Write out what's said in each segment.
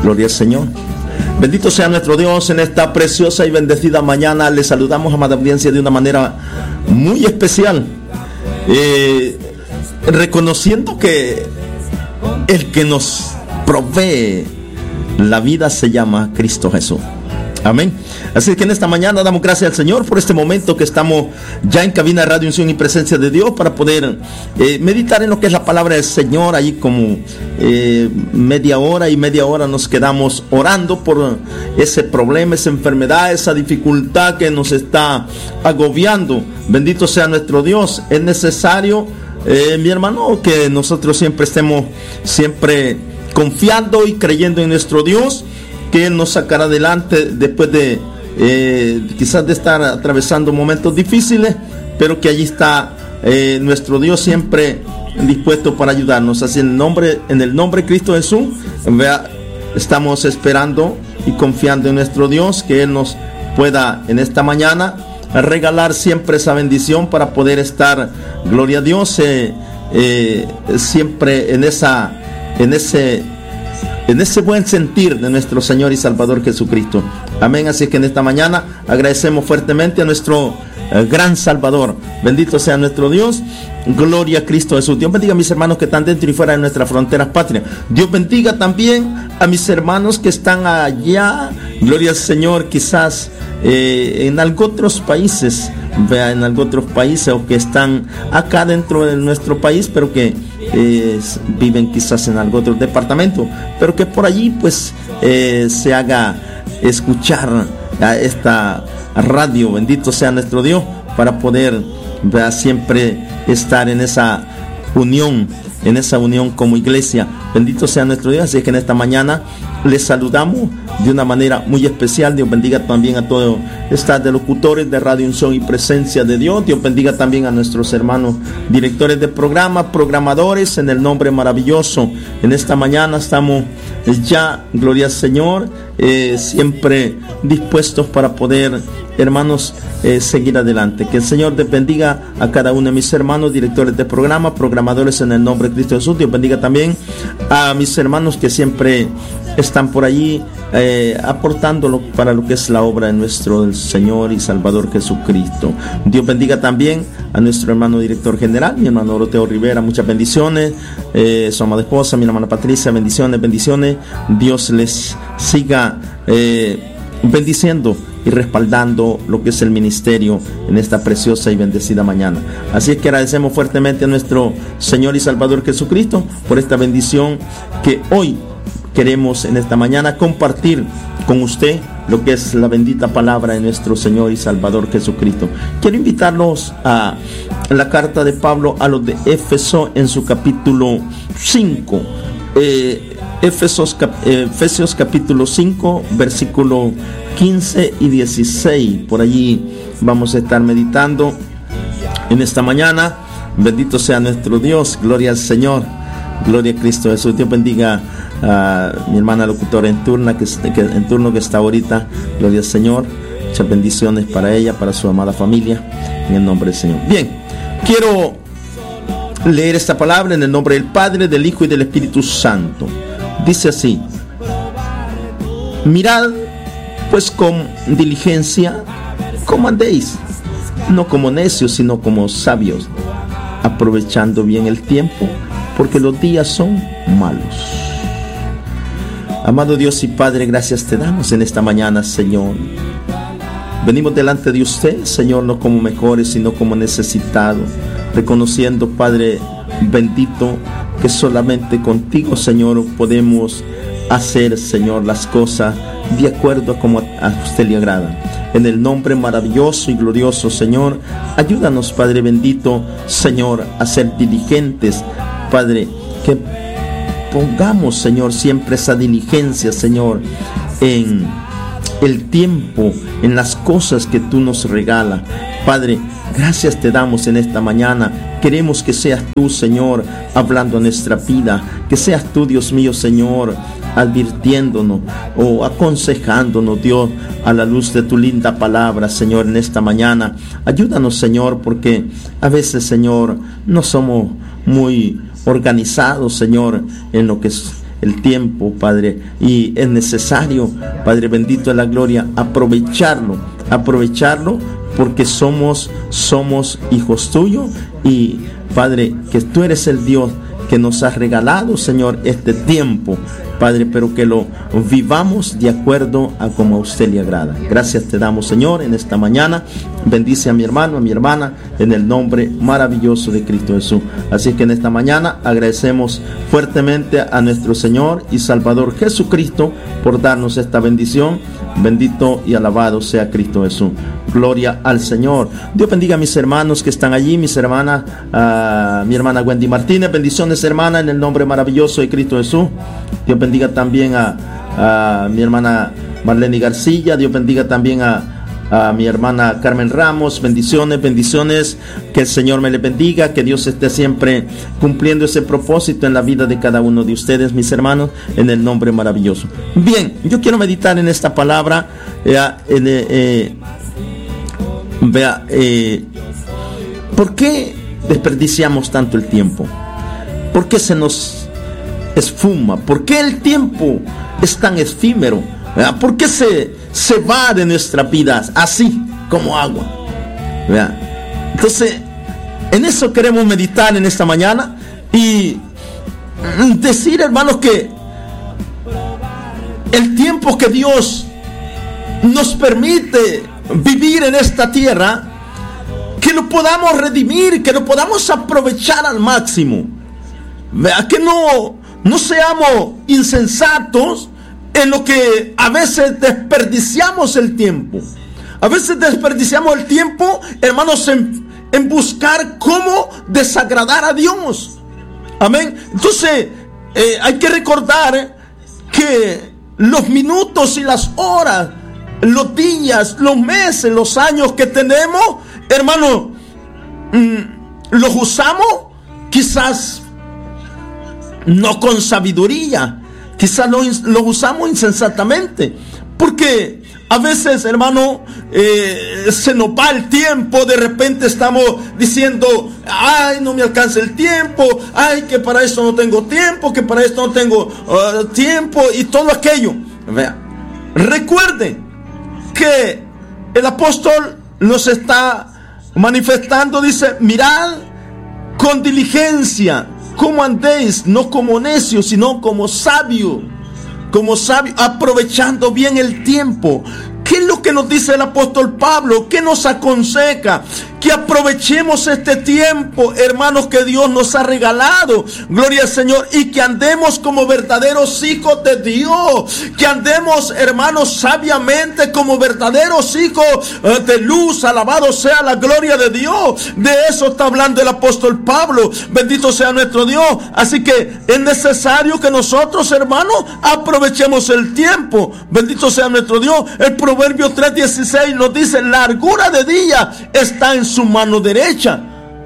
Gloria al Señor. Bendito sea nuestro Dios en esta preciosa y bendecida mañana. Les saludamos, amada audiencia, de una manera muy especial, reconociendo que el que nos provee la vida se llama Cristo Jesús. Amén. Así que en esta mañana damos gracias al Señor por este momento que estamos ya en cabina de Radio Unción y Presencia de Dios para poder meditar en lo que es la palabra del Señor. Ahí como media hora nos quedamos orando por ese problema, esa enfermedad, esa dificultad que nos está agobiando. Bendito sea nuestro Dios. Es necesario, mi hermano, que nosotros siempre estemos confiando y creyendo en nuestro Dios, que Él nos sacará adelante después de quizás de estar atravesando momentos difíciles, pero que allí está nuestro Dios siempre dispuesto para ayudarnos. Así en el nombre de Cristo Jesús, estamos esperando y confiando en nuestro Dios, que Él nos pueda en esta mañana regalar siempre esa bendición para poder estar, gloria a Dios, siempre en ese buen sentir de nuestro Señor y Salvador Jesucristo. Amén. Así que en esta mañana agradecemos fuertemente a nuestro gran Salvador. Bendito sea nuestro Dios. Gloria a Cristo Jesús. Dios bendiga a mis hermanos que están dentro y fuera de nuestras fronteras patrias. Dios bendiga también a mis hermanos que están allá, gloria al Señor, quizás en algunos otros países, o que están acá dentro de nuestro país, pero que viven quizás en algún otro departamento, pero que por allí pues se haga escuchar a esta radio. Bendito sea nuestro Dios, para poder siempre estar en esa unión como iglesia. Bendito sea nuestro Dios. Así es que en esta mañana les saludamos de una manera muy especial. Dios bendiga también a todos estos locutores de Radio Unción y Presencia de Dios. Dios bendiga también a nuestros hermanos directores de programa, programadores, en el nombre maravilloso. En esta mañana estamos ya, gloria al Señor, siempre dispuestos para poder, hermanos, seguir adelante. Que el Señor les bendiga a cada uno de mis hermanos directores de programa, programadores, en el nombre de Cristo Jesús. Dios bendiga también a mis hermanos que siempre están por allí aportándolo para lo que es la obra de nuestro Señor y Salvador Jesucristo. Dios bendiga también a nuestro hermano director general, mi hermano Doroteo Rivera. Muchas bendiciones. Su amada esposa, mi hermana Patricia, bendiciones. Dios les siga bendiciendo y respaldando lo que es el ministerio en esta preciosa y bendecida mañana. Así es que agradecemos fuertemente a nuestro Señor y Salvador Jesucristo por esta bendición que hoy queremos en esta mañana compartir con usted lo que es la bendita palabra de nuestro Señor y Salvador Jesucristo. Quiero invitarlos a la carta de Pablo a los de Éfeso en su capítulo 5. Efesios capítulo 5, versículo 15 y 16. Por allí vamos a estar meditando en esta mañana. Bendito sea nuestro Dios. Gloria al Señor. Gloria a Cristo Jesús. Dios bendiga a mi hermana locutora en turno que está ahorita. Gloria al Señor. Muchas bendiciones para ella, para su amada familia, en el nombre del Señor. Bien, quiero leer esta palabra en el nombre del Padre, del Hijo y del Espíritu Santo. Dice así: mirad pues con diligencia cómo andéis, no como necios, sino como sabios, aprovechando bien el tiempo, porque los días son malos. Amado Dios y Padre, gracias te damos en esta mañana, Señor. Venimos delante de usted, Señor, no como mejores, sino como necesitados, reconociendo, Padre bendito, que solamente contigo, Señor, podemos hacer, Señor, las cosas de acuerdo a como a usted le agrada. En el nombre maravilloso y glorioso, Señor, ayúdanos, Padre bendito, Señor, a ser diligentes, Padre, que pongamos, Señor, siempre esa diligencia, Señor, en el tiempo, en las cosas que tú nos regalas. Padre, gracias te damos en esta mañana. Queremos que seas tú, Señor, hablando a nuestra vida, que seas tú, Dios mío, Señor, advirtiéndonos o aconsejándonos, Dios, a la luz de tu linda palabra, Señor, en esta mañana. Ayúdanos, Señor, porque a veces, Señor, no somos muy organizados, Señor, en lo que el tiempo, Padre, y es necesario, Padre bendito de la gloria, aprovecharlo, porque somos hijos tuyos, y Padre, que tú eres el Dios que nos has regalado, Señor, este tiempo, Padre, pero que lo vivamos de acuerdo a como a usted le agrada. Gracias te damos, Señor, en esta mañana. Bendice a mi hermano, a mi hermana, en el nombre maravilloso de Cristo Jesús. Así que en esta mañana agradecemos fuertemente a nuestro Señor y Salvador Jesucristo por darnos esta bendición. Bendito y alabado sea Cristo Jesús. Gloria al Señor. Dios bendiga a mis hermanos que están allí, mis hermanas, mi hermana Wendy Martínez. Bendiciones, hermana, en el nombre maravilloso de Cristo Jesús. Dios bendiga también a mi hermana Marlene García. Dios bendiga también a mi hermana Carmen Ramos. Bendiciones, que el Señor me le bendiga, que Dios esté siempre cumpliendo ese propósito en la vida de cada uno de ustedes, mis hermanos, en el nombre maravilloso. Bien, yo quiero meditar en esta palabra, ¿por qué desperdiciamos tanto el tiempo? ¿Por qué se nos esfuma? ¿Por qué el tiempo es tan efímero? ¿Por qué se va de nuestras vidas así como agua? Entonces, en eso queremos meditar en esta mañana y decir, hermanos, que el tiempo que Dios nos permite vivir en esta tierra, que lo podamos redimir, que lo podamos aprovechar al máximo. Que no seamos insensatos en lo que a veces desperdiciamos el tiempo. A veces desperdiciamos el tiempo, hermanos, en buscar cómo desagradar a Dios. Amén. Entonces, hay que recordar que los minutos y las horas, los días, los meses, los años que tenemos, hermanos, los usamos quizás no con sabiduría, quizás los usamos insensatamente, porque a veces, hermano, se nos va el tiempo. De repente estamos diciendo, ay, no me alcanza el tiempo, ay, que para esto no tengo tiempo, que para esto no tengo tiempo, y todo aquello. Vea, recuerden que el apóstol nos está manifestando, dice, mirad con diligencia cómo andéis, no como necios, sino como sabios, aprovechando bien el tiempo. ¿Qué es lo que nos dice el apóstol Pablo? ¿Qué nos aconseja? Que aprovechemos este tiempo, hermanos, que Dios nos ha regalado. Gloria al Señor. Y que andemos como verdaderos hijos de Dios. Que andemos, hermanos, sabiamente como verdaderos hijos de luz. Alabado sea la gloria de Dios. De eso está hablando el apóstol Pablo. Bendito sea nuestro Dios. Así que es necesario que nosotros, hermanos, aprovechemos el tiempo. Bendito sea nuestro Dios. El Proverbio 3:16 nos dice, largura de día está en su mano derecha,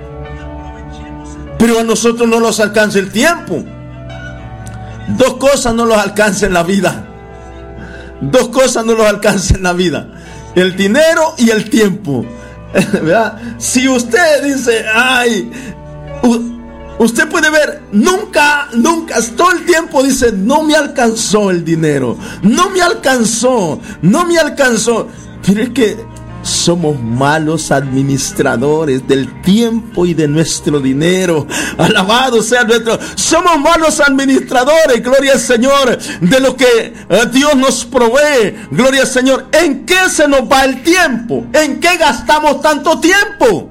pero a nosotros no nos alcanza el tiempo. Dos cosas no nos alcanza en la vida. Dos cosas no nos alcanza en la vida: el dinero y el tiempo. ¿Verdad? Si usted dice, ay, usted puede ver, nunca, todo el tiempo dice, no me alcanzó el dinero, no me alcanzó. Pero es que somos malos administradores del tiempo y de nuestro dinero. Alabado sea nuestro. Somos malos administradores, gloria al Señor, de lo que Dios nos provee. Gloria al Señor. ¿En qué se nos va el tiempo? ¿En qué gastamos tanto tiempo?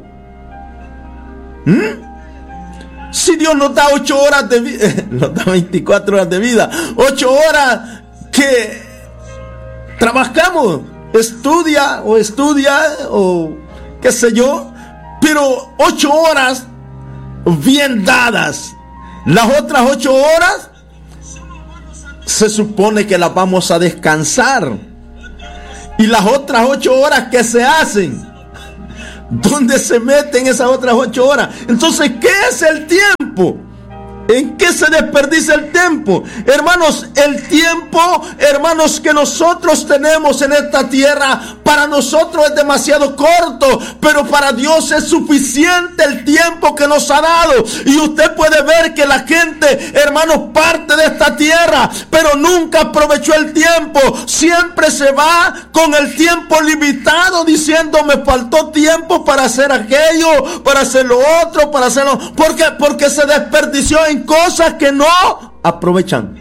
Si Dios nos da 8 horas de vida, nos da 24 horas de vida, 8 horas que trabajamos, estudia o qué sé yo, pero 8 horas bien dadas. Las otras 8 horas se supone que las vamos a descansar. Y las otras 8 horas, ¿qué se hacen? ¿Dónde se meten esas otras 8 horas? Entonces, ¿qué es el tiempo? ¿En qué se desperdicia el tiempo? Hermanos, el tiempo, hermanos, que nosotros tenemos en esta tierra, para nosotros es demasiado corto, pero para Dios es suficiente el tiempo que nos ha dado. Y usted puede ver que la gente, hermanos, parte de esta tierra, pero nunca aprovechó el tiempo. Siempre se va con el tiempo limitado, diciendo: me faltó tiempo para hacer aquello, para hacer lo otro, para hacerlo. Porque se desperdició en cosas que no aprovechan.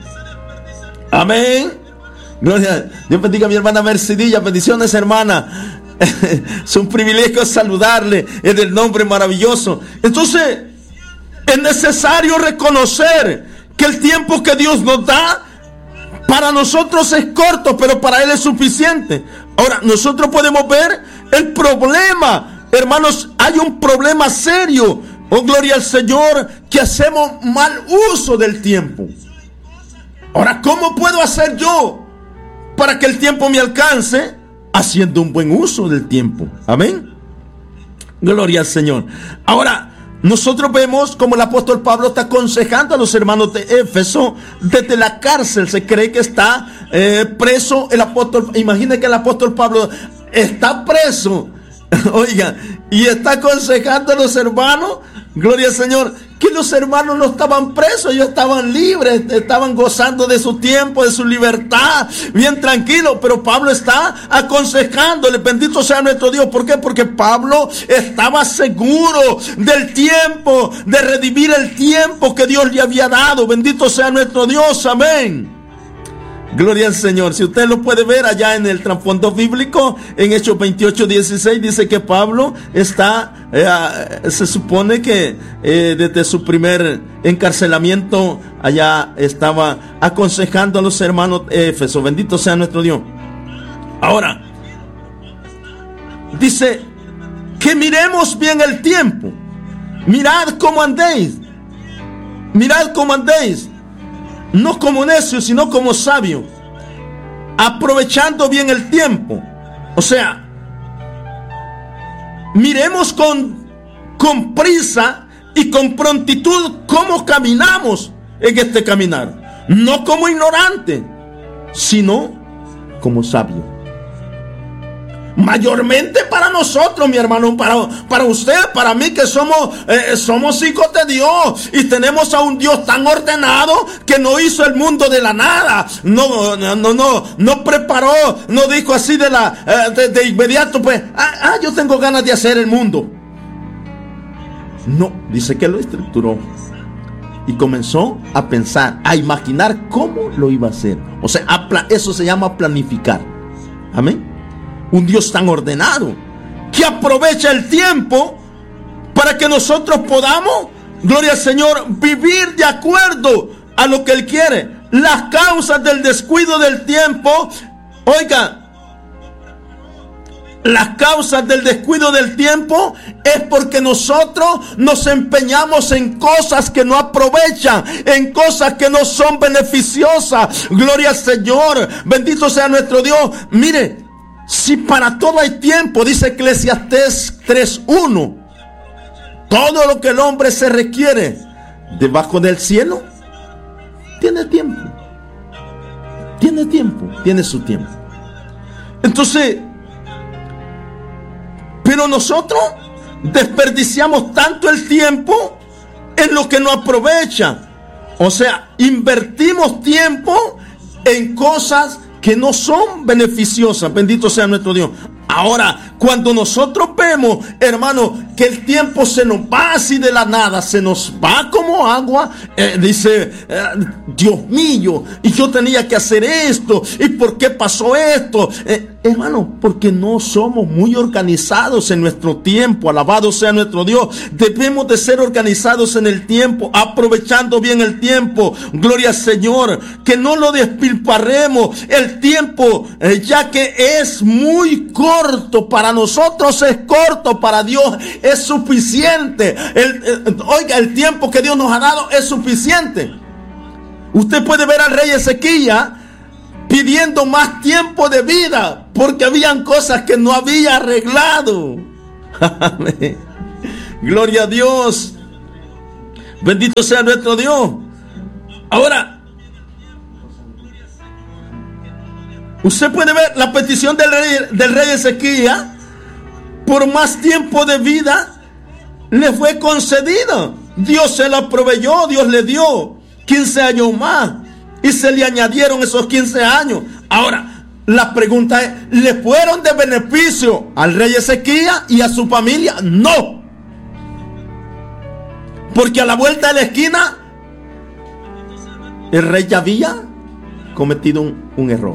Amén. Gloria. Dios bendiga a mi hermana Mercedilla. Bendiciones, hermana. Es un privilegio saludarle en el nombre maravilloso. Entonces, es necesario reconocer que el tiempo que Dios nos da para nosotros es corto, pero para Él es suficiente. Ahora, nosotros podemos ver el problema. Hermanos, hay un problema serio. Oh, gloria al Señor, que hacemos mal uso del tiempo. Ahora, ¿cómo puedo hacer yo para que el tiempo me alcance? Haciendo un buen uso del tiempo. Amén. Gloria al Señor. Ahora, nosotros vemos como el apóstol Pablo está aconsejando a los hermanos de Éfeso desde la cárcel. Se cree que está preso el apóstol. Imagine que el apóstol Pablo está preso. Oiga, y está aconsejando a los hermanos, gloria al Señor, que los hermanos no estaban presos, ellos estaban libres, estaban gozando de su tiempo, de su libertad, bien tranquilo. Pero Pablo está aconsejándole, bendito sea nuestro Dios. ¿Por qué? Porque Pablo estaba seguro del tiempo, de redimir el tiempo que Dios le había dado. Bendito sea nuestro Dios, amén. Gloria al Señor. Si usted lo puede ver allá en el trasfondo bíblico, en Hechos 28:16, dice que Pablo está, se supone que desde su primer encarcelamiento allá estaba aconsejando a los hermanos de Éfeso. Bendito sea nuestro Dios. Ahora, dice que miremos bien el tiempo. Mirad cómo andéis. Mirad cómo andéis. No como necios, sino como sabios, aprovechando bien el tiempo. O sea, miremos con prisa y con prontitud cómo caminamos en este caminar. No como ignorante, sino como sabio. Mayormente para nosotros, mi hermano, para usted, para mí, que somos hijos de Dios y tenemos a un Dios tan ordenado que no hizo el mundo de la nada. No preparó, no dijo así de inmediato, pues, yo tengo ganas de hacer el mundo. No, dice que lo estructuró y comenzó a pensar, a imaginar cómo lo iba a hacer. O sea, eso se llama planificar. Amén. Un Dios tan ordenado que aprovecha el tiempo para que nosotros podamos, gloria al Señor, vivir de acuerdo a lo que Él quiere. Las causas del descuido del tiempo, oiga, las causas del descuido del tiempo es porque nosotros nos empeñamos en cosas que no aprovechan, en cosas que no son beneficiosas. Gloria al Señor, bendito sea nuestro Dios. Mire, si para todo hay tiempo, dice Eclesiastés 3:1, todo lo que el hombre se requiere debajo del cielo, tiene tiempo. Tiene tiempo, tiene su tiempo. Entonces, pero nosotros desperdiciamos tanto el tiempo en lo que no aprovecha. O sea, invertimos tiempo en cosas que no son beneficiosas. Bendito sea nuestro Dios. Ahora, cuando nosotros vemos, hermano, que el tiempo se nos va así de la nada, se nos va como agua, dice, Dios mío, y yo tenía que hacer esto, ¿y por qué pasó esto? Hermano, porque no somos muy organizados en nuestro tiempo. Alabado sea nuestro Dios. Debemos de ser organizados en el tiempo, aprovechando bien el tiempo. Gloria al Señor. Que no lo despilfarremos el tiempo, ya que es muy corto. Para nosotros es corto, para Dios es suficiente. Oiga, el tiempo que Dios nos ha dado es suficiente. Usted puede ver al rey Ezequías pidiendo más tiempo de vida, porque habían cosas que no había arreglado. Amén. Gloria a Dios. Bendito sea nuestro Dios. Ahora, usted puede ver la petición del rey Ezequías. Por más tiempo de vida le fue concedido. Dios se la proveyó, Dios le dio 15 años más y se le añadieron esos 15 años. Ahora, la pregunta es, ¿le fueron de beneficio al rey Ezequías y a su familia? No. Porque a la vuelta de la esquina, el rey ya había cometido un error.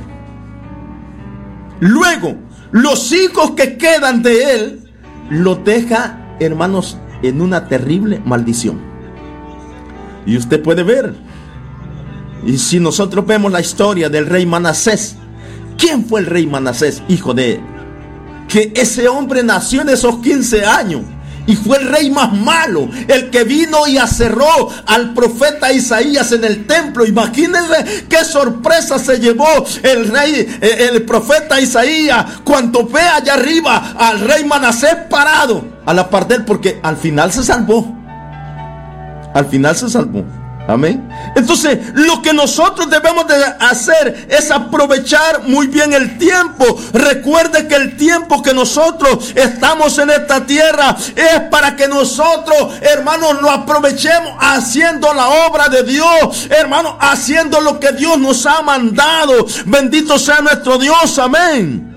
Luego, los hijos que quedan de él, los deja, hermanos, en una terrible maldición. Y usted puede ver, y si nosotros vemos la historia del rey Manasés, ¿quién fue el rey Manasés? Hijo de él. Que ese hombre nació en esos 15 años y fue el rey más malo, el que vino y aserró al profeta Isaías en el templo. Imagínense qué sorpresa se llevó el profeta Isaías cuando ve allá arriba al rey Manasés parado a la par de él, porque al final se salvó. Al final se salvó. Amén. Entonces, lo que nosotros debemos de hacer es aprovechar muy bien el tiempo. Recuerde que el tiempo que nosotros estamos en esta tierra es para que nosotros, hermanos, lo aprovechemos haciendo la obra de Dios, hermanos, haciendo lo que Dios nos ha mandado. Bendito sea nuestro Dios. Amén.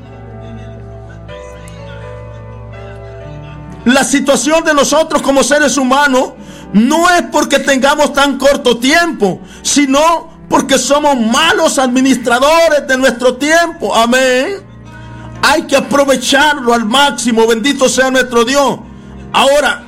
La situación de nosotros como seres humanos no es porque tengamos tan corto tiempo, sino porque somos malos administradores de nuestro tiempo. Amén. Hay que aprovecharlo al máximo. Bendito sea nuestro Dios. Ahora,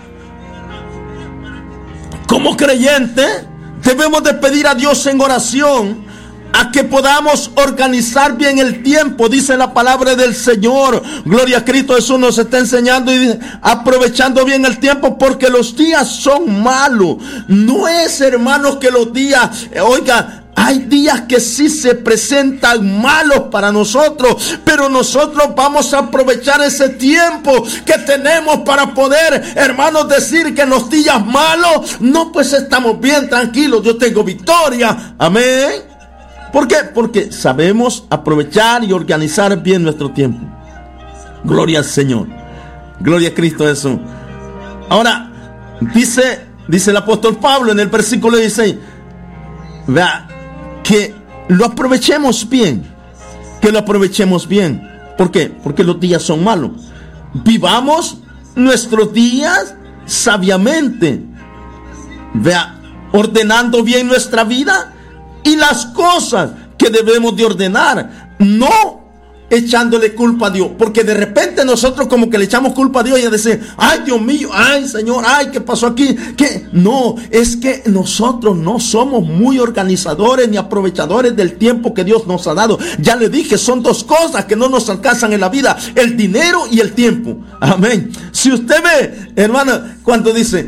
como creyentes, debemos de pedir a Dios en oración a que podamos organizar bien el tiempo. Dice la palabra del Señor, gloria a Cristo Jesús, nos está enseñando y dice, aprovechando bien el tiempo, porque los días son malos. No es, hermanos, que los días, oiga, hay días que sí se presentan malos para nosotros, pero nosotros vamos a aprovechar ese tiempo que tenemos para poder, hermanos, decir que en los días malos, no, pues estamos bien, tranquilos, yo tengo victoria. Amén. ¿Por qué? Porque sabemos aprovechar y organizar bien nuestro tiempo. Gloria al Señor. Gloria a Cristo Jesús. Ahora, dice el apóstol Pablo en el versículo 16, vea, que lo aprovechemos bien. Que lo aprovechemos bien. ¿Por qué? Porque los días son malos. Vivamos nuestros días sabiamente. Vea, ordenando bien nuestra vida y las cosas que debemos de ordenar, no echándole culpa a Dios, porque de repente nosotros como que le echamos culpa a Dios y a decir, ay Dios mío, ay Señor, ay, ¿qué pasó aquí? ¿Qué? No, es que nosotros no somos muy organizadores ni aprovechadores del tiempo que Dios nos ha dado. Ya le dije, son dos cosas que no nos alcanzan en la vida, el dinero y el tiempo. Amén. Si usted ve, hermana, cuando dice,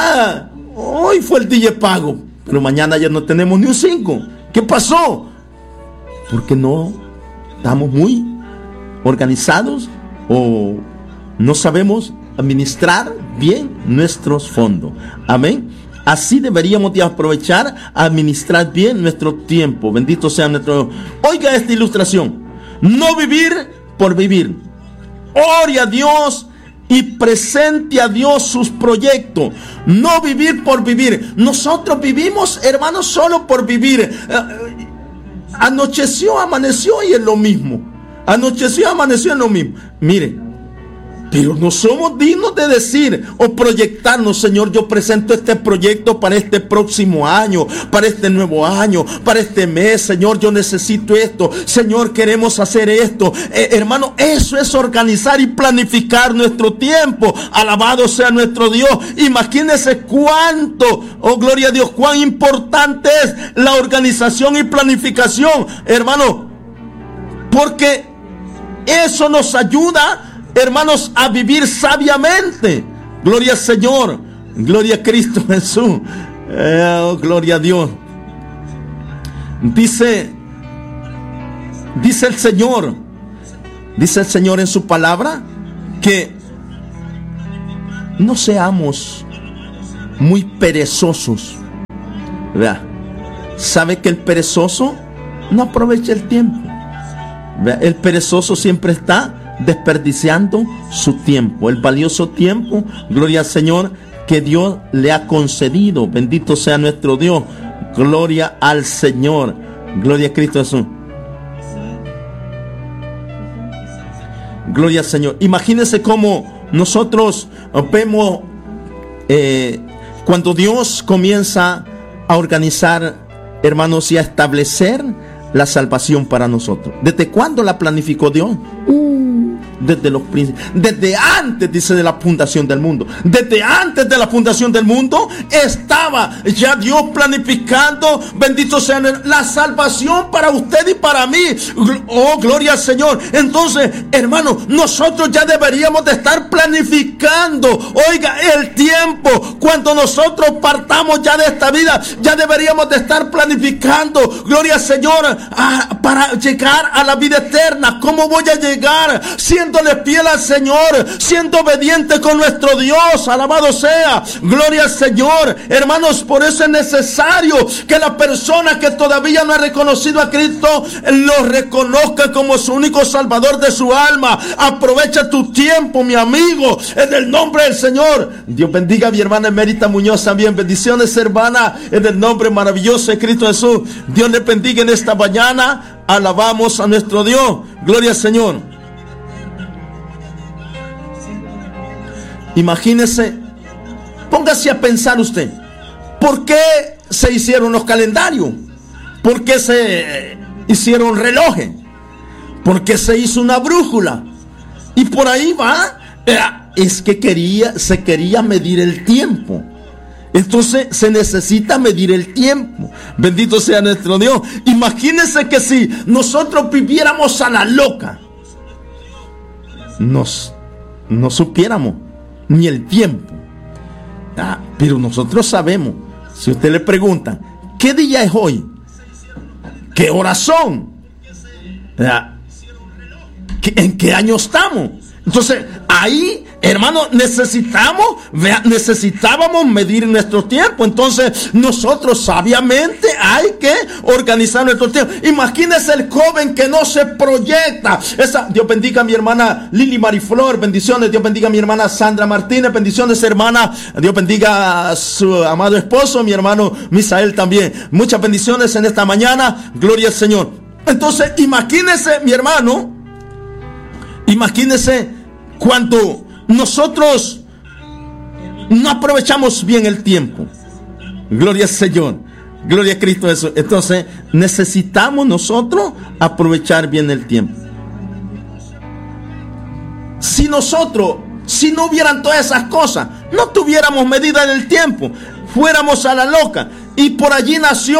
hoy fue el día pago, pero mañana ya no tenemos ni un 5. ¿Qué pasó? Porque no estamos muy organizados o no sabemos administrar bien nuestros fondos. Amén. Así deberíamos de aprovechar, administrar bien nuestro tiempo. Bendito sea nuestro Dios. Oiga esta ilustración. No vivir por vivir. Ore a Dios y presente a Dios sus proyectos. No vivir por vivir. Nosotros vivimos, hermanos, solo por vivir. Anocheció, amaneció y es lo mismo. Anocheció, amaneció, es lo mismo. Mire, pero no somos dignos de decir o proyectarnos, Señor, yo presento este proyecto para este próximo año, para este nuevo año, para este mes. Señor, yo necesito esto. Señor, queremos hacer esto. Hermano, eso es organizar y planificar nuestro tiempo. Alabado sea nuestro Dios. Imagínense cuánto, oh gloria a Dios, cuán importante es la organización y planificación, hermano, porque eso nos ayuda, hermanos, a vivir sabiamente. Gloria al Señor. Gloria a Cristo Jesús. Oh, gloria a Dios. Dice el Señor. Dice el Señor en su palabra que no seamos muy perezosos. Vea, ¿sabe que el perezoso no aprovecha el tiempo? Vea, el perezoso siempre está desperdiciando su tiempo, el valioso tiempo, gloria al Señor, que Dios le ha concedido. Bendito sea nuestro Dios, gloria al Señor, gloria a Cristo Jesús. Gloria al Señor. Imagínense cómo nosotros vemos cuando Dios comienza a organizar, hermanos, y a establecer la salvación para nosotros. ¿Desde cuándo la planificó Dios? Desde los principios, desde antes, dice, de la fundación del mundo. Desde antes de la fundación del mundo estaba ya Dios planificando, bendito sea, la salvación para usted y para mí. Oh, gloria al Señor. Entonces, hermano, nosotros ya deberíamos de estar planificando, oiga, el tiempo. Cuando nosotros partamos ya de esta vida, ya deberíamos de estar planificando, gloria al Señor, para llegar a la vida eterna. ¿Cómo voy a llegar? Siéndole fiel al Señor, siendo obediente con nuestro Dios, alabado sea, gloria al Señor. Hermanos, por eso es necesario que la persona que todavía no ha reconocido a Cristo lo reconozca como su único salvador de su alma. Aprovecha tu tiempo, mi amigo, en el nombre del Señor. Dios bendiga a mi hermana Emerita Muñoz también. Bendiciones, hermana, en el nombre maravilloso de Cristo Jesús. Dios le bendiga en esta mañana. Alabamos a nuestro Dios, gloria al Señor. Imagínese, póngase a pensar usted, ¿por qué se hicieron los calendarios? ¿Por qué se hicieron relojes? ¿Por qué se hizo una brújula? Y por ahí va, es que se quería medir el tiempo. Entonces se necesita medir el tiempo. Bendito sea nuestro Dios. Imagínense que si nosotros viviéramos a la loca, no supiéramos ni el tiempo. Pero nosotros sabemos. Si usted le pregunta, ¿qué día es hoy? ¿Qué horas son? ¿En qué año estamos? Entonces, ahí, hermano, necesitábamos medir nuestro tiempo. Entonces, nosotros sabiamente hay que organizar nuestro tiempo. Imagínese el joven que no se proyecta. Dios bendiga a mi hermana Lili Mariflor, bendiciones. Dios bendiga a mi hermana Sandra Martínez, bendiciones, hermana. Dios bendiga a su amado esposo, mi hermano Misael también. Muchas bendiciones en esta mañana, gloria al Señor. Entonces, imagínese, mi hermano, imagínese cuando nosotros no aprovechamos bien el tiempo. Gloria al Señor, gloria a Cristo Jesús. Entonces necesitamos nosotros aprovechar bien el tiempo. Si no hubieran todas esas cosas, no tuviéramos medida en el tiempo, fuéramos a la loca. Y por allí nace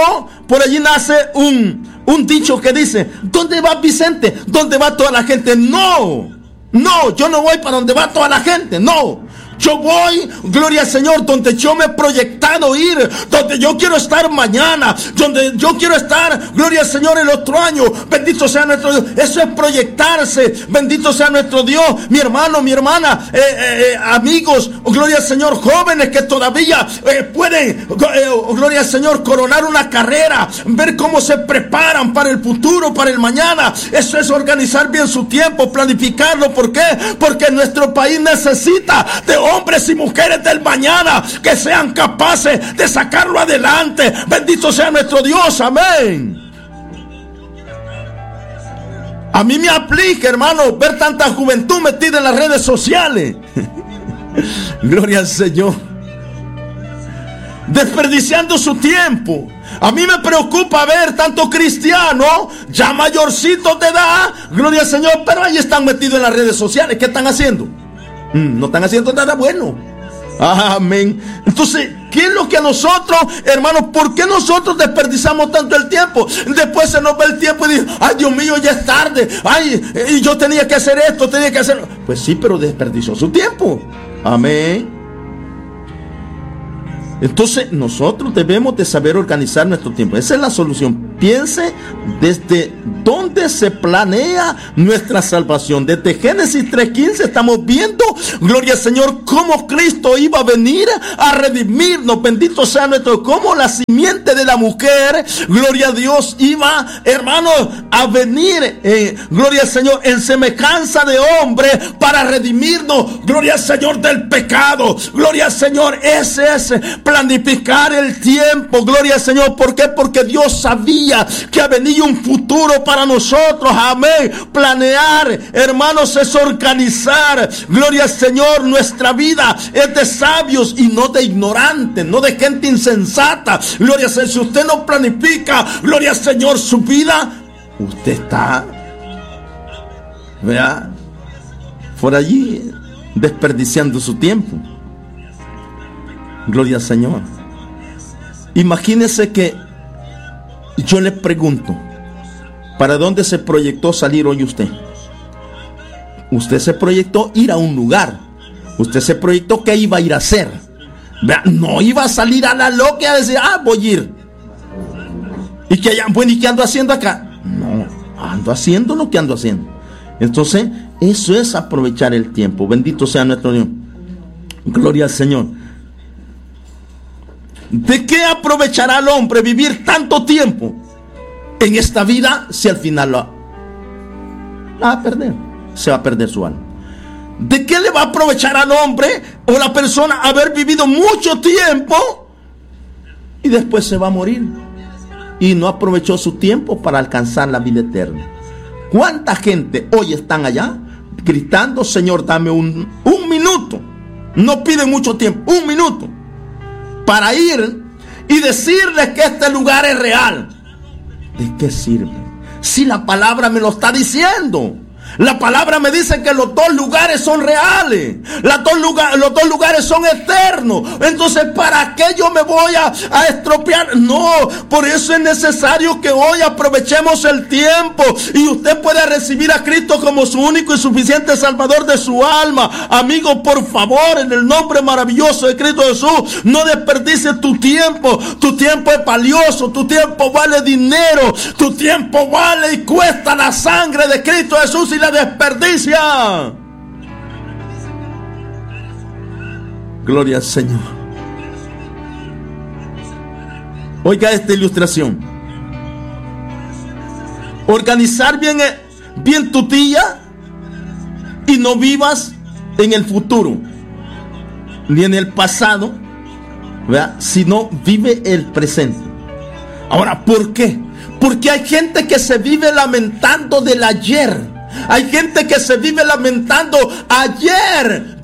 un dicho que dice: ¿dónde va Vicente? ¿Dónde va toda la gente? No, yo no voy para donde va toda la gente, no. Yo voy, gloria al Señor, donde yo me he proyectado ir, donde yo quiero estar mañana, donde yo quiero estar, gloria al Señor, el otro año. Bendito sea nuestro Dios. Eso es proyectarse. Bendito sea nuestro Dios. Mi hermano, mi hermana, amigos, gloria al Señor, jóvenes que todavía pueden, gloria al Señor, coronar una carrera, ver cómo se preparan para el futuro, para el mañana. Eso es organizar bien su tiempo, planificarlo. ¿Por qué? Porque nuestro país necesita de hombres y mujeres del mañana que sean capaces de sacarlo adelante. Bendito sea nuestro Dios, amén. A mí me aplica, hermano, ver tanta juventud metida en las redes sociales. Gloria al Señor, desperdiciando su tiempo. A mí me preocupa ver tanto cristiano ya mayorcitos de edad, gloria al Señor, pero ahí están metidos en las redes sociales. ¿Qué están haciendo? No están haciendo nada bueno. Amén. Entonces, ¿qué es lo que a nosotros, hermanos, por qué nosotros desperdiciamos tanto el tiempo? Después se nos va el tiempo y dice: ay, Dios mío, ya es tarde. Ay, y yo tenía que hacer esto, tenía que hacerlo. Pues sí, pero desperdició su tiempo. Amén. Entonces, nosotros debemos de saber organizar nuestro tiempo. Esa es la solución. Piense desde donde se planea nuestra salvación. Desde Génesis 3:15 estamos viendo, gloria al Señor, cómo Cristo iba a venir a redimirnos. Bendito sea nuestro, cómo la simiente de la mujer, gloria a Dios, iba, hermanos, a venir, gloria al Señor, en semejanza de hombre para redimirnos, gloria al Señor, del pecado. Gloria al Señor. Ese es planificar el tiempo, gloria al Señor. ¿Por qué? Porque Dios sabía que venía un futuro para nosotros. Amén. Planear, hermanos, es organizar, gloria al Señor. Nuestra vida es de sabios y no de ignorantes, no de gente insensata. Gloria al Señor. Si usted no planifica, gloria al Señor, su vida, usted está, vea, por allí desperdiciando su tiempo. Gloria al Señor. Imagínese que yo le pregunto, ¿para dónde se proyectó salir hoy usted? Usted se proyectó ir a un lugar. Usted se proyectó qué iba a ir a hacer. Vea, no iba a salir a la loca a decir, voy a ir. Y que allá, bueno, ¿y qué ando haciendo acá? No, ando haciendo lo que ando haciendo. Entonces, eso es aprovechar el tiempo. Bendito sea nuestro Dios. Gloria al Señor. ¿De qué aprovechará el hombre vivir tanto tiempo en esta vida si al final lo va a perder? Se va a perder su alma. ¿De qué le va a aprovechar al hombre o la persona haber vivido mucho tiempo y después se va a morir y no aprovechó su tiempo para alcanzar la vida eterna? ¿Cuánta gente hoy están allá gritando, Señor, dame un minuto? No piden mucho tiempo, un minuto para ir y decirles que este lugar es real. ¿De qué sirve? Si la palabra me lo está diciendo. La palabra me dice que los dos lugares son reales. Los dos lugares son eternos. Entonces, ¿para qué yo me voy a estropear? No, por eso es necesario que hoy aprovechemos el tiempo. Y usted puede recibir a Cristo como su único y suficiente Salvador de su alma. Amigo, por favor, en el nombre maravilloso de Cristo Jesús, no desperdicies tu tiempo. Tu tiempo es valioso. Tu tiempo vale dinero. Tu tiempo vale y cuesta la sangre de Cristo Jesús y la desperdicia. Gloria al Señor. Oiga esta ilustración. Organizar bien tu día y no vivas en el futuro ni en el pasado, ¿verdad? Sino vive el presente. Ahora, ¿por qué? Porque hay gente que se vive lamentando del ayer. Hay gente que se vive lamentando ayer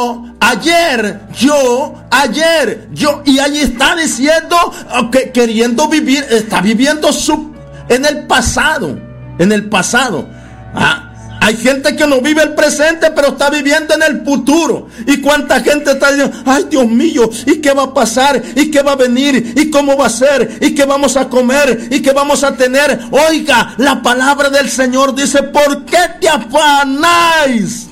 yo, y ahí está diciendo que queriendo vivir, está viviendo en el pasado. Hay gente que no vive el presente, pero está viviendo en el futuro. ¿Y cuánta gente está diciendo, ay Dios mío, ¿y qué va a pasar? ¿Y qué va a venir? ¿Y cómo va a ser? ¿Y qué vamos a comer? ¿Y qué vamos a tener? Oiga, la palabra del Señor dice, ¿por qué te afanáis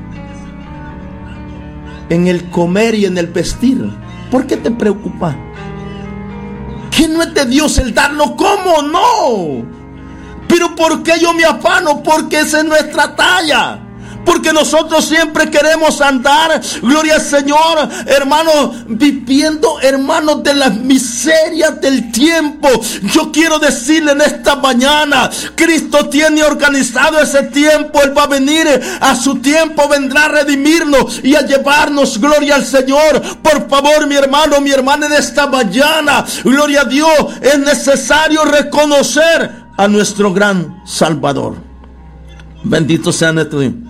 en el comer y en el vestir? ¿Por qué te preocupas? ¿Que no es de Dios el darlo? ¿Cómo no? Pero ¿por qué yo me afano? Porque esa es nuestra talla. Porque nosotros siempre queremos andar, gloria al Señor, hermanos, viviendo, hermanos, de las miserias del tiempo. Yo quiero decirle en esta mañana, Cristo tiene organizado ese tiempo. Él va a venir a su tiempo, vendrá a redimirnos y a llevarnos, gloria al Señor. Por favor, mi hermano, mi hermana, en esta mañana, gloria a Dios, es necesario reconocer a nuestro gran Salvador. Bendito sea nuestro Dios.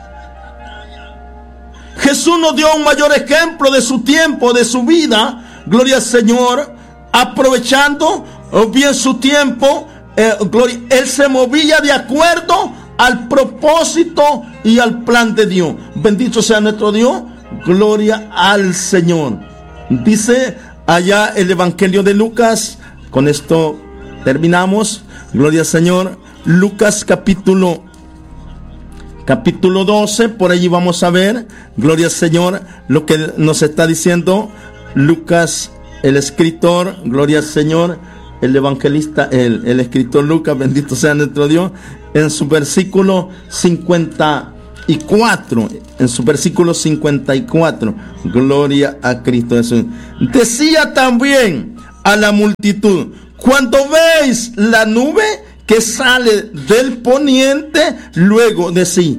Jesús nos dio un mayor ejemplo de su tiempo, de su vida, gloria al Señor, aprovechando bien su tiempo. Él se movía de acuerdo al propósito y al plan de Dios. Bendito sea nuestro Dios, gloria al Señor. Dice allá el Evangelio de Lucas, con esto terminamos. Gloria al Señor. Lucas capítulo 12, por allí vamos a ver, gloria al Señor, lo que nos está diciendo Lucas, el escritor, gloria al Señor, el evangelista, el escritor Lucas, bendito sea nuestro Dios, en su versículo 54, gloria a Cristo Jesús. Decía también a la multitud: cuando veis la nube que sale del poniente, luego decid: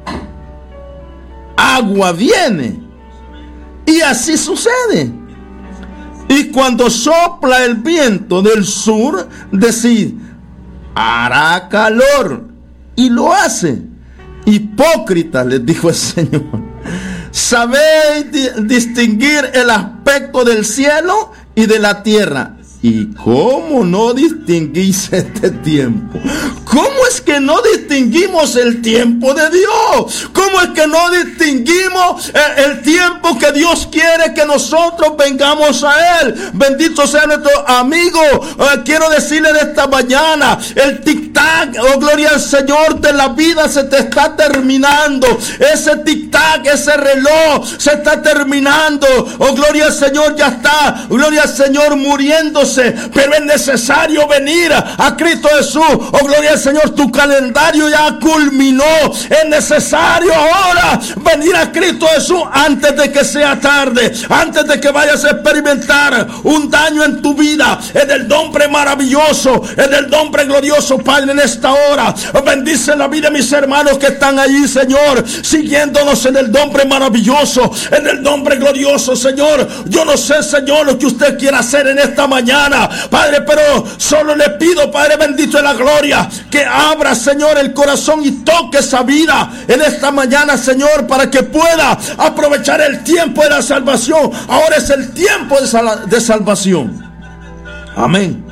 agua viene. Y así sucede. Y cuando sopla el viento del sur, decid: hará calor. Y lo hace. Hipócritas, les dijo el Señor, sabéis distinguir el aspecto del cielo y de la tierra, ¿y cómo no distinguís este tiempo? ¿Cómo es que no distinguimos el tiempo de Dios? ¿Cómo es que no distinguimos el tiempo que Dios quiere que nosotros vengamos a Él? Bendito sea nuestro amigo. Quiero decirle de esta mañana, el tic-tac, oh gloria al Señor, de la vida se te está terminando. Ese tic-tac, ese reloj se está terminando. Oh gloria al Señor, ya está, gloria al Señor, muriéndose. Pero es necesario venir a Cristo Jesús. Oh gloria al Señor, tu calendario ya culminó. Es necesario ahora venir a Cristo Jesús antes de que sea tarde, antes de que vayas a experimentar un daño en tu vida. En el nombre maravilloso, en el nombre glorioso, Padre, en esta hora bendice la vida de mis hermanos que están allí, Señor, siguiéndonos en el nombre maravilloso, en el nombre glorioso, Señor. Yo no sé, Señor, lo que usted quiera hacer en esta mañana, Padre, pero solo le pido, Padre bendito de la gloria, que abra, Señor, el corazón y toque esa vida en esta mañana, Señor, para que pueda aprovechar el tiempo de la salvación. Ahora es el tiempo de salvación. Amén.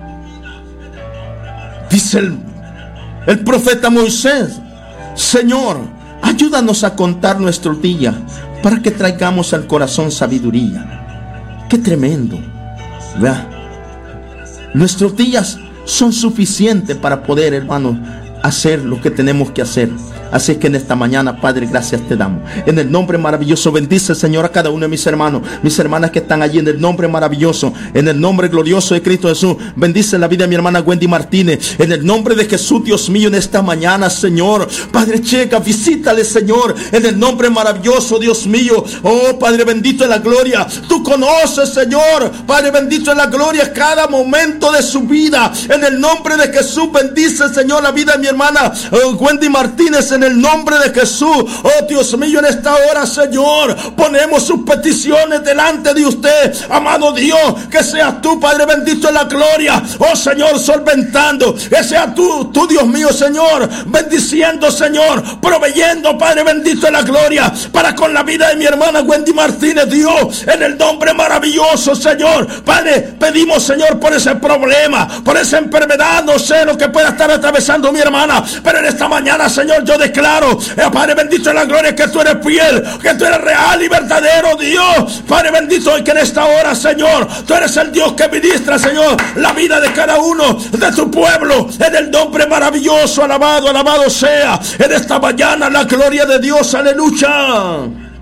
Dice el profeta Moisés: Señor, ayúdanos a contar nuestros días para que traigamos al corazón sabiduría. Qué tremendo, ¿verdad? Nuestros días son suficientes para poder, hermanos, hacer lo que tenemos que hacer. Así que en esta mañana, Padre, gracias te damos. En el nombre maravilloso, bendice, Señor, a cada uno de mis hermanos, mis hermanas que están allí, en el nombre maravilloso, en el nombre glorioso de Cristo Jesús. Bendice la vida de mi hermana Wendy Martínez, en el nombre de Jesús, Dios mío, en esta mañana, Señor. Padre, checa, visítale, Señor, en el nombre maravilloso, Dios mío. Oh, Padre bendito en la gloria, tú conoces, Señor, Padre bendito en la gloria, cada momento de su vida. En el nombre de Jesús, bendice, Señor, la vida de mi hermana Wendy Martínez, en el nombre de Jesús. Oh Dios mío, en esta hora, Señor, ponemos sus peticiones delante de usted, amado Dios. Que seas tú, Padre bendito en la gloria, oh Señor, solventando. Que seas tú, Dios mío, Señor, bendiciendo, Señor, proveyendo, Padre bendito en la gloria, para con la vida de mi hermana Wendy Martínez, Dios, en el nombre maravilloso, Señor. Padre, pedimos, Señor, por ese problema, por esa enfermedad, no sé lo que pueda estar atravesando mi hermana, pero en esta mañana, Señor, yo declaro, Padre bendito en la gloria, que tú eres fiel, que tú eres real y verdadero Dios, Padre bendito, y que en esta hora, Señor, tú eres el Dios que ministra, Señor, la vida de cada uno de tu pueblo, en el nombre maravilloso. Alabado, alabado sea en esta mañana la gloria de Dios. Aleluya.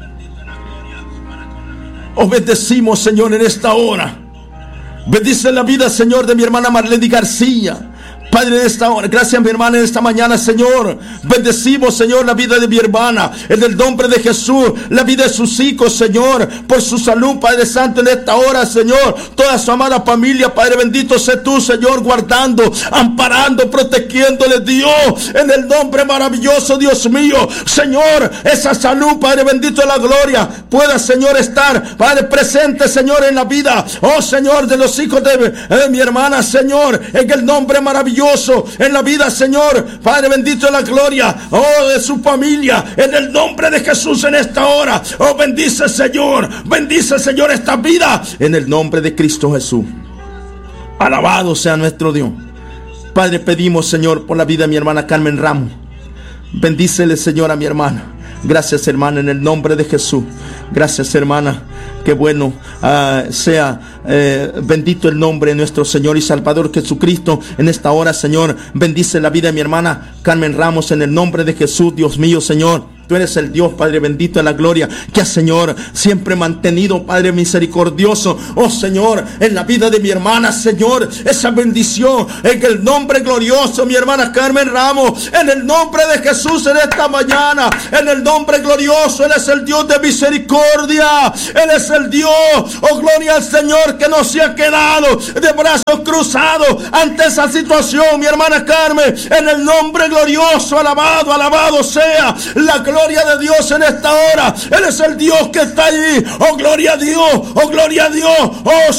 Os bendecimos, Señor, en esta hora. Bendice la vida, Señor, de mi hermana Marlene García. Padre, en esta hora, gracias, mi hermana, en esta mañana, Señor. Bendecimos, Señor, la vida de mi hermana, en el nombre de Jesús, la vida de sus hijos, Señor, por su salud, Padre Santo, en esta hora, Señor, toda su amada familia, Padre bendito, sé tú, Señor, guardando, amparando, protegiéndole, Dios, en el nombre maravilloso, Dios mío, Señor, esa salud, Padre bendito de la gloria, pueda, Señor, estar, Padre, presente, Señor, en la vida, oh Señor, de los hijos de mi hermana, Señor, en el nombre maravilloso, en la vida, Señor, Padre bendito de la gloria, oh, de su familia, en el nombre de Jesús en esta hora. Oh, bendice, Señor, esta vida, en el nombre de Cristo Jesús. Alabado sea nuestro Dios. Padre, pedimos, Señor, por la vida de mi hermana Carmen Ramos. Bendícele, Señor, a mi hermana. Gracias, hermana, en el nombre de Jesús. Gracias, hermana. Qué bueno sea bendito el nombre de nuestro Señor y Salvador Jesucristo. En esta hora, Señor, bendice la vida de mi hermana Carmen Ramos, en el nombre de Jesús, Dios mío, Señor. Tú eres el Dios, Padre bendito en la gloria, que Señor siempre mantenido, Padre misericordioso, oh Señor, en la vida de mi hermana, Señor, esa bendición en el nombre glorioso, mi hermana Carmen Ramos, en el nombre de Jesús en esta mañana, en el nombre glorioso. Él es el Dios de misericordia, Él es el Dios, oh gloria al Señor, que no se ha quedado de brazos cruzados ante esa situación, mi hermana Carmen, en el nombre glorioso. Alabado, alabado sea la gloria de Dios en esta hora. Él es el Dios que está allí, oh gloria a Dios, oh gloria a Dios, oh